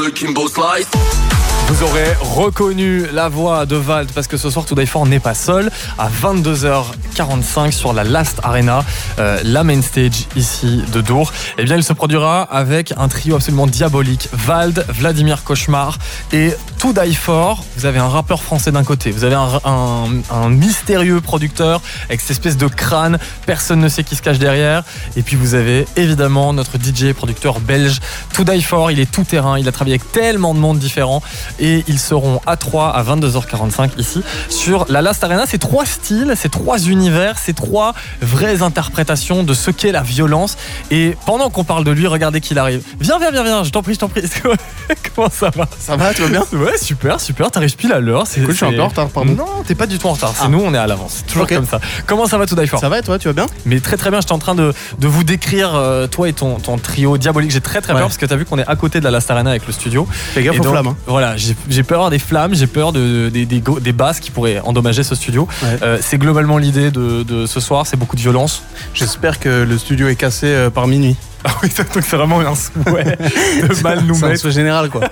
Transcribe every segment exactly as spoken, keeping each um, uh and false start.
Vous aurez reconnu la voix de Vald parce que ce soir, To Die For n'est pas seul. À vingt-deux heures quarante-cinq sur la Last Arena, euh, la main stage ici de Dour, eh bien, il se produira avec un trio absolument diabolique. Vald, Vladimir Cauchemar et To Die For. Vous avez un rappeur français d'un côté, vous avez un, un, un mystérieux producteur avec cette espèce de crâne, personne ne sait qui se cache derrière. Et puis vous avez évidemment notre D J producteur belge. To Die For, il est tout terrain, il a travaillé avec tellement de monde différent. Et ils seront à trois à vingt-deux heures quarante-cinq ici sur la Last Arena. C'est trois styles, c'est trois univers, c'est trois vraies interprétations de ce qu'est la violence. Et pendant qu'on parle de lui, regardez qu'il arrive. Viens, viens, viens, viens, je t'en prie, je t'en prie. Comment ça va ? Ça va, tu vas bien ? Ouais, super, super, t'arrives pile à l'heure. C'est cool, je suis un peu en retard, pardon. Non, t'es pas du tout en retard, c'est ah. nous, on est à l'avance. C'est toujours okay. Comme ça. Comment ça va, To Die For ? Ça va et toi, tu vas bien ? Mais très très bien, j'étais en train de, de vous décrire euh, toi et ton, ton trio diabolique. J'ai très très ouais. peur parce que t'as vu qu'on est à côté de la Last Arena avec le studio. Fais gaffe aux flammes. Hein. Voilà, j'ai, j'ai peur des flammes, j'ai peur de, de, des, des basses qui pourraient endommager ce studio. Ouais. Euh, c'est globalement l'idée de, de ce soir, c'est beaucoup de violence. J'espère que le studio est cassé euh, par minuit. Ah oui, donc c'est vraiment un souhait de mal nous c'est mettre. C'est un souhait général, quoi.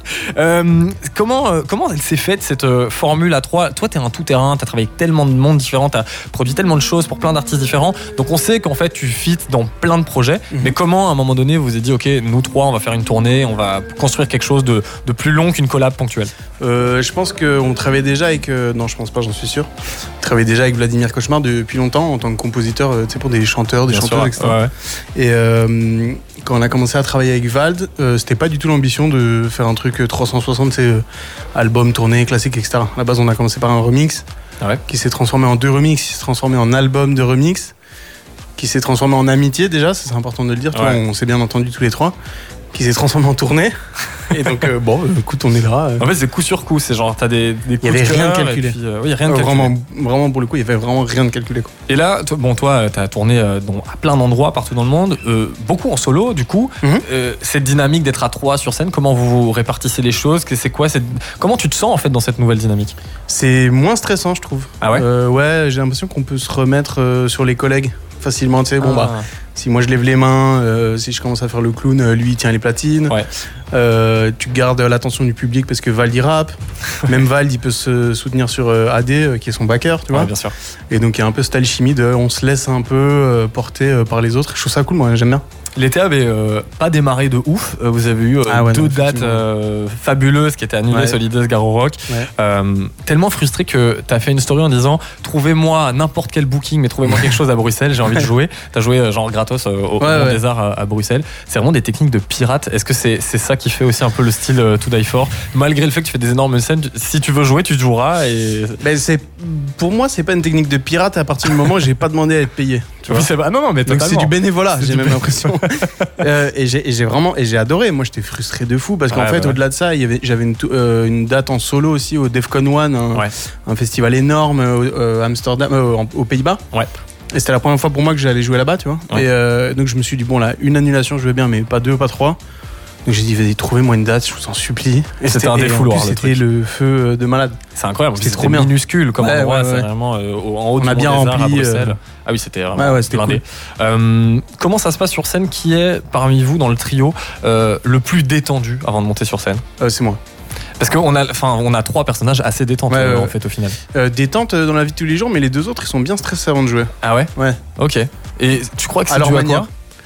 euh, comment, euh, comment elle s'est faite cette euh, formule à trois ? Toi, t'es un tout-terrain, t'as travaillé avec tellement de monde différent, t'as produit tellement de choses pour plein d'artistes différents. Donc on sait qu'en fait, tu fites dans plein de projets. Mm-hmm. Mais comment, à un moment donné, vous vous êtes dit, OK, nous trois, on va faire une tournée, on va construire quelque chose de, de plus long qu'une collab ponctuelle ? euh, Je pense qu'on travaillait déjà avec... Euh, non, je pense pas, j'en suis sûr. On travaillait déjà avec Vladimir Cauchemar depuis longtemps en tant que compositeur, euh, tu sais, pour des chanteurs, des Bien chanteuses, sûr, et cetera. Ouais. Et... Euh, quand on a commencé à travailler avec Vald, euh, c'était pas du tout l'ambition de faire un truc trois cent soixante, c'est euh, album, tournée, classique, et cetera. À la base, on a commencé par un remix ah ouais. qui s'est transformé en deux remix, qui s'est transformé en album de remix, qui s'est transformé en amitié déjà, ça c'est important de le dire. Ouais. Toi, on s'est bien entendu tous les trois, qui s'est transformé en tournée. Et donc, euh, bon, écoute, on est là. Euh. En fait, c'est coup sur coup. C'est genre, t'as des, des coups de cœur. Il n'y avait rien de calculé. Puis, euh, oui, rien de calculé. Vraiment, vraiment, pour le coup, il n'y avait vraiment rien de calculé. Quoi. Et là, toi, bon, toi, t'as tourné euh, dans, à plein d'endroits partout dans le monde, euh, beaucoup en solo, du coup. Mm-hmm. Euh, cette dynamique d'être à trois sur scène, comment vous répartissez les choses ? C'est quoi cette... Comment tu te sens, en fait, dans cette nouvelle dynamique ? C'est moins stressant, je trouve. Ah ouais ? euh, Ouais, j'ai l'impression qu'on peut se remettre euh, sur les collègues facilement. Tu sais, bon, ah. bah. Si moi je lève les mains, euh, si je commence à faire le clown, lui il tient les platines. Ouais. Euh, tu gardes l'attention du public parce que Vald il rappe. Même Vald il peut se soutenir sur euh, A D euh, qui est son backer, tu vois. Ouais, bien sûr. Et donc il y a un peu cette alchimie de on se laisse un peu euh, porter euh, par les autres. Je trouve ça cool, moi j'aime bien. L'été avait euh, pas démarré de ouf. Vous avez eu euh, ah ouais, deux non, dates euh, fabuleuses qui étaient annulées, ouais. Solides, Garo Rock. Ouais. Euh, tellement frustré que t'as fait une story en disant trouvez-moi n'importe quel booking, mais trouvez-moi quelque chose à Bruxelles, j'ai envie de jouer. T'as joué euh, genre gratos euh, au ouais, Monde ouais. des Arts à, à Bruxelles. C'est vraiment des techniques de pirate. Est-ce que c'est, c'est ça qui fait aussi un peu le style euh, To Die For ? Malgré le fait que tu fais des énormes scènes, si tu veux jouer, tu joueras. Et... Ben c'est, pour moi, c'est pas une technique de pirate à partir du moment où j'ai pas demandé à être payé. Tu vois oui, c'est pas, non, non, mais donc c'est du bénévolat, c'est j'ai même bé... l'impression. euh, et, j'ai, et j'ai vraiment et j'ai adoré. Moi, j'étais frustré de fou parce qu'en ouais, fait, ouais. au-delà de ça, il y avait, j'avais une, euh, une date en solo aussi au Defcon One, un, ouais. un festival énorme euh, Amsterdam, euh, aux Pays-Bas. Ouais. Et c'était la première fois pour moi que j'allais jouer là-bas, tu vois. Ouais. Et euh, donc je me suis dit bon là, une annulation, je veux bien, mais pas deux, pas trois. Donc j'ai dit vas-y, trouvez-moi une date, je vous en supplie. Et, et c'était, c'était un défouloir. C'était le feu de malade. C'est incroyable. C'était, c'était trop bien. Minuscule comme ouais, endroit, ouais, c'est ouais. vraiment euh, en haut on du a bien rempli à Bruxelles. Euh... Ah oui, c'était vraiment ouais, ouais, c'était blindé. Cool. Euh, comment ça se passe sur scène ? Qui est parmi vous dans le trio euh, le plus détendu avant de monter sur scène ? euh, C'est moi. Parce qu'on a, enfin, on a trois personnages assez détentes ouais, euh, ouais. en fait au final. Euh, détente dans la vie de tous les jours, mais les deux autres ils sont bien stressés avant de jouer. Ah ouais ? Ouais. Ok. Et tu crois que c'est alors dû à quoi ?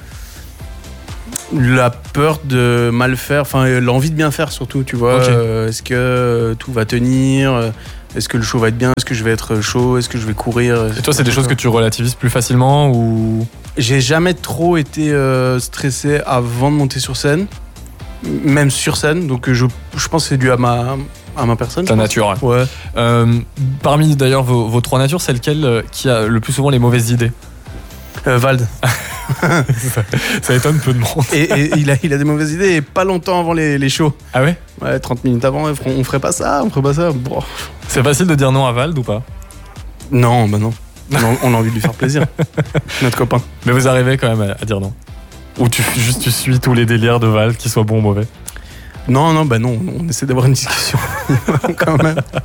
La peur de mal faire, enfin l'envie de bien faire surtout, tu vois. Okay. Euh, est-ce que euh, tout va tenir ? Est-ce que le show va être bien ? Est-ce que je vais être chaud ? Est-ce que je vais courir ? Et toi, c'est des choses que tu relativises plus facilement ou ? J'ai jamais trop été euh, stressé avant de monter sur scène, même sur scène. Donc je, je pense que c'est dû à ma, à ma personne. Ta nature, ouais. ouais. Euh, parmi d'ailleurs vos, vos trois natures, c'est lequel qui a le plus souvent les mauvaises idées ? Euh, Vald. ça, ça étonne peu de monde. Et, et il, a, il a des mauvaises idées et pas longtemps avant les, les shows. Ah ouais ? Ouais, trente minutes avant, on ferait pas ça, on ferait pas ça. Bon. C'est facile de dire non à Vald ou pas ? Non, bah non. On a, on a envie de lui faire plaisir. Notre copain. Mais vous arrivez quand même à, à dire non ? Ou tu, juste tu suis tous les délires de Vald, qu'ils soient bons ou mauvais ? Non, non, bah non, on essaie d'avoir une discussion quand même.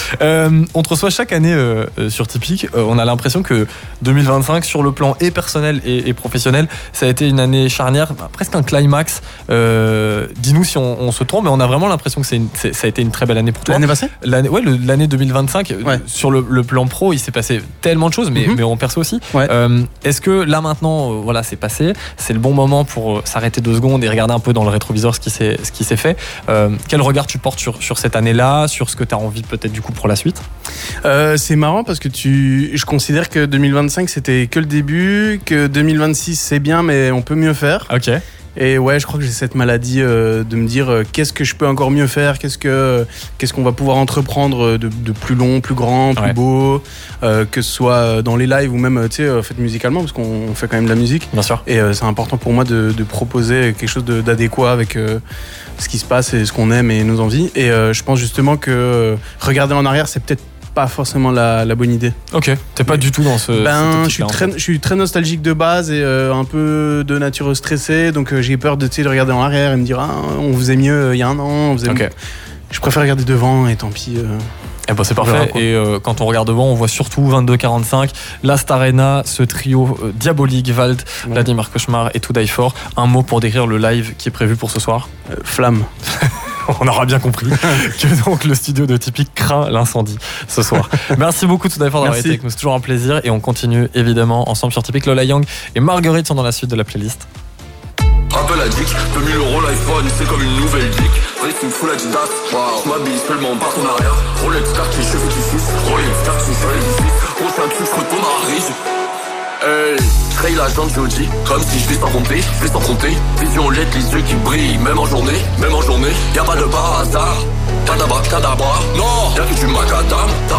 Euh, on te reçoit chaque année euh, sur Tipeee. Euh, on a l'impression que deux mille vingt-cinq, sur le plan et personnel et, et professionnel, ça a été une année charnière, bah, presque un climax. Euh, dis-nous si on, on se trompe, mais on a vraiment l'impression que c'est une, c'est, ça a été une très belle année pour toi. L'année passée l'année, ouais, le, l'année deux mille vingt-cinq, ouais. Sur le, le plan pro, il s'est passé tellement de choses, mais, mm-hmm. mais en perso aussi. Ouais. Euh, est-ce que là maintenant, euh, voilà, c'est passé, c'est le bon moment pour euh, s'arrêter deux secondes et regarder un peu dans le rétroviseur ce qui s'est, ce qui s'est fait. Euh, quel regard tu portes sur, sur cette année-là, sur ce que tu as envie peut-être du coup pour la suite? euh, C'est marrant parce que tu, je considère que deux mille vingt-cinq c'était que le début, que deux mille vingt-six c'est bien mais on peut mieux faire. Ok. Et ouais, je crois que j'ai cette maladie euh, de me dire euh, qu'est-ce que je peux encore mieux faire, qu'est-ce que euh, qu'est-ce qu'on va pouvoir entreprendre de, de plus long, plus grand, plus ouais. beau, euh, que ce soit dans les lives ou même tu sais euh, fait musicalement parce qu'on fait quand même de la musique. Bien sûr. Et euh, c'est important pour moi de, de proposer quelque chose de, d'adéquat avec euh, ce qui se passe et ce qu'on aime et nos envies. Et euh, je pense justement que euh, regarder en arrière, c'est peut-être pas forcément la, la bonne idée. Ok, t'es pas du tout dans ce... Ben, je suis, très, je suis très nostalgique de base et euh, un peu de nature stressée, donc euh, j'ai peur de, de regarder en arrière et me dire ah, on faisait mieux il y a un an, on faisait okay. mieux. Je préfère regarder devant et tant pis... Euh... Eh ben c'est parfait. Verra, et euh, quand on regarde devant, on voit surtout vingt-deux quarante-cinq, Last Arena, ce trio euh, diabolique, Vald, ouais. Vladimir Cauchemar et To Die For. Un mot pour décrire le live qui est prévu pour ce soir? euh, Flamme. On aura bien compris que donc le studio de Tipeee craint l'incendie ce soir. Merci beaucoup To Die For d'avoir été avec nous, c'est toujours un plaisir. Et on continue évidemment ensemble sur Tipeee. Lola Young et Marguerite sont dans la suite de la playlist. Rappel addict, deux mille euros l'iPhone, c'est comme une nouvelle dick. Racing full Adidas, wow. J'm'habille seulement par ton arrière. Rolex quartier, cheveux qui fils. Rolex quartier, cheveux qui fils. Gros c'est un truc, j'frotte ton arrige. Hey, j'raye la jambe G O G, comme si j'vais sans compter, j'vais sans compter. Vision L E D, les yeux qui brillent, même en journée, même en journée. Y'a pas de par hasard, cadabra, cadabra, non, y'a que du macadam.